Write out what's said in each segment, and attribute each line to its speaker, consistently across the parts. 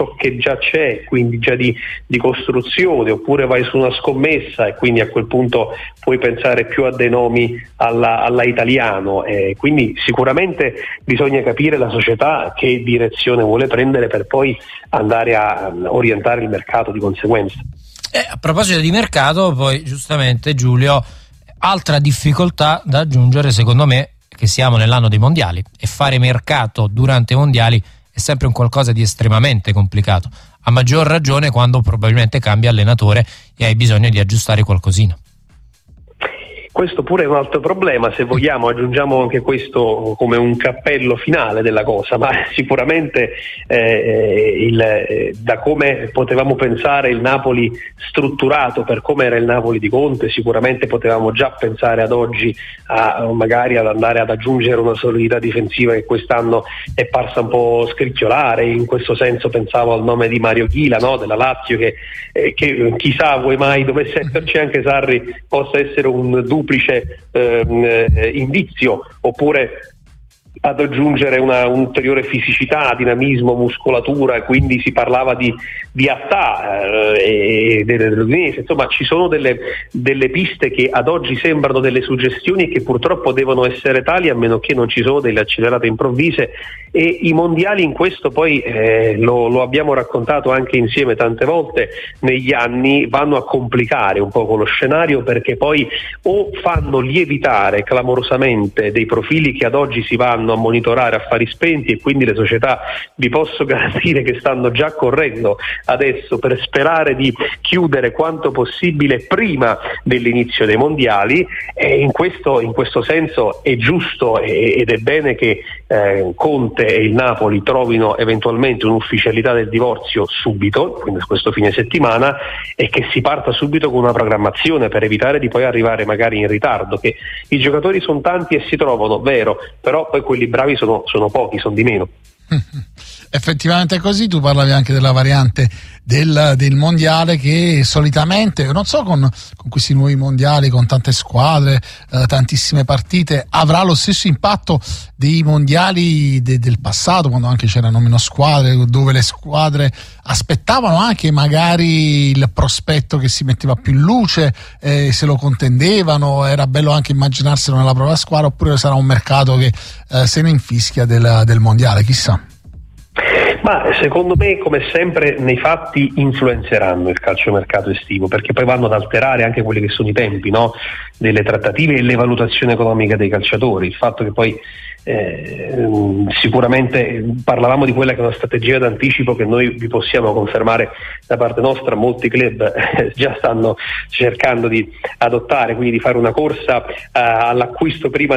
Speaker 1: che già c'è, quindi già di costruzione, oppure vai su una scommessa e quindi a quel punto puoi pensare più a dei nomi alla italiano, quindi sicuramente bisogna capire la società che direzione vuole prendere per poi andare a orientare il mercato di conseguenza.
Speaker 2: A proposito di mercato, poi giustamente Giulio, altra difficoltà da aggiungere secondo me, che siamo nell'anno dei mondiali, e fare mercato durante i mondiali è sempre un qualcosa di estremamente complicato, a maggior ragione quando probabilmente cambia allenatore e hai bisogno di aggiustare qualcosina.
Speaker 1: Questo pure è un altro problema, se vogliamo aggiungiamo anche questo come un cappello finale della cosa, ma sicuramente da come potevamo pensare il Napoli strutturato per come era il Napoli di Conte, sicuramente potevamo già pensare ad oggi magari ad andare ad aggiungere una solidità difensiva che quest'anno è parsa un po' scricchiolare. In questo senso pensavo al nome di Mario Chila, no? Della Lazio, che chissà, vuoi mai dovesse esserci anche Sarri, possa essere un duplice indizio, oppure ad aggiungere una ulteriore fisicità, dinamismo, muscolatura, e quindi si parlava di Attà e dell'Udinese. Insomma, ci sono delle piste che ad oggi sembrano delle suggestioni e che purtroppo devono essere tali, a meno che non ci sono delle accelerate improvvise, e i mondiali in questo poi lo abbiamo raccontato anche insieme tante volte negli anni, vanno a complicare un po' lo scenario, perché poi o fanno lievitare clamorosamente dei profili che ad oggi si vanno a monitorare a fari spenti, e quindi le società vi posso garantire che stanno già correndo adesso per sperare di chiudere quanto possibile prima dell'inizio dei mondiali, e in questo senso è giusto ed è bene che Conte e il Napoli trovino eventualmente un'ufficialità del divorzio subito, quindi questo fine settimana, e che si parta subito con una programmazione per evitare di poi arrivare magari in ritardo, che i giocatori sono tanti e si trovano, vero, però poi quelli bravi sono pochi, sono di meno.
Speaker 3: Effettivamente è così. Tu parlavi anche della variante del mondiale, che solitamente, non so, con questi nuovi mondiali, con tante squadre, tantissime partite, avrà lo stesso impatto dei mondiali del passato, quando anche c'erano meno squadre, dove le squadre aspettavano anche magari il prospetto che si metteva più in luce, se lo contendevano, era bello anche immaginarselo nella propria squadra, oppure sarà un mercato che se ne infischia del mondiale, chissà.
Speaker 1: Ma secondo me, come sempre, nei fatti influenzeranno il calciomercato estivo, perché poi vanno ad alterare anche quelli che sono i tempi, no? Delle trattative e le valutazioni economiche dei calciatori. Il fatto che poi sicuramente parlavamo di quella che è una strategia d'anticipo che noi vi possiamo confermare da parte nostra, molti club già stanno cercando di adottare, quindi di fare una corsa all'acquisto prima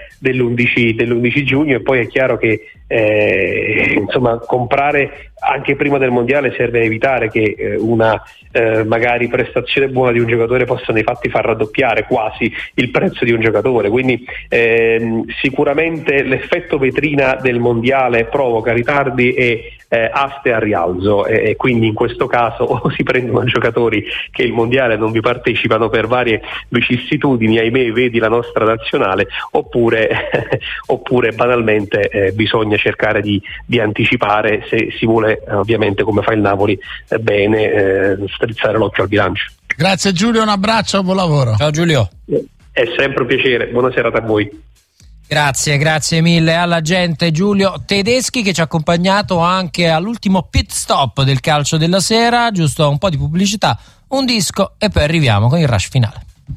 Speaker 1: dell'11 giugno, e poi è chiaro che insomma comprare anche prima del mondiale serve a evitare che una magari prestazione buona di un giocatore possa nei fatti far raddoppiare quasi il prezzo di un giocatore, quindi sicuramente l'effetto vetrina del mondiale provoca ritardi e aste a rialzo, e quindi in questo caso o si prendono giocatori che il mondiale non vi partecipano per varie vicissitudini, ahimè, vedi la nostra nazionale, oppure banalmente bisogna cercare di anticipare, se si vuole ovviamente, come fa il Napoli, bene strizzare l'occhio al bilancio.
Speaker 3: Grazie Giulio, un abbraccio, buon lavoro.
Speaker 2: Ciao Giulio.
Speaker 1: È sempre un piacere, buona serata a voi.
Speaker 2: Grazie mille alla gente Giulio Tedeschi, che ci ha accompagnato anche all'ultimo pit stop del calcio della sera. Giusto un po' di pubblicità, un disco e poi arriviamo con il rush finale.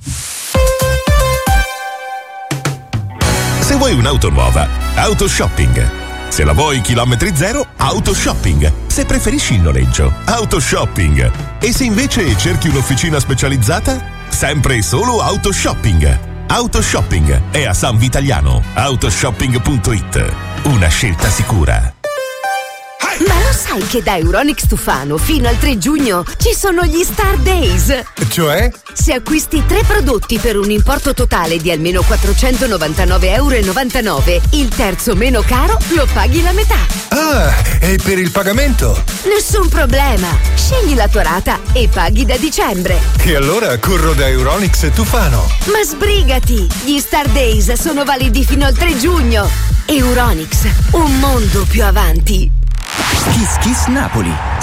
Speaker 4: Se vuoi un'auto nuova, Autoshopping. Se la vuoi chilometri zero, Autoshopping. Se preferisci il noleggio, Autoshopping. E se invece cerchi un'officina specializzata, sempre e solo Autoshopping. Autoshopping è a San Vitaliano. Autoshopping.it. Una scelta sicura.
Speaker 5: Ma lo sai che da Euronics Tufano fino al 3 giugno ci sono gli Star Days?
Speaker 6: Cioè?
Speaker 5: Se acquisti 3 prodotti per un importo totale di almeno 499,99 €, il terzo meno caro lo paghi la metà.
Speaker 6: Ah, e per il pagamento?
Speaker 5: Nessun problema. Scegli la tua rata e paghi da dicembre.
Speaker 6: E allora corro da Euronics Tufano.
Speaker 5: Ma sbrigati! Gli Star Days sono validi fino al 3 giugno. Euronics, un mondo più avanti.
Speaker 7: Kiss Kiss Napoli.